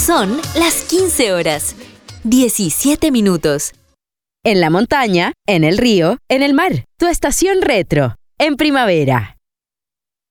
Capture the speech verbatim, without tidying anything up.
Son las quince horas, diecisiete minutos. En la montaña, en el río, en el mar. Tu estación retro, en primavera.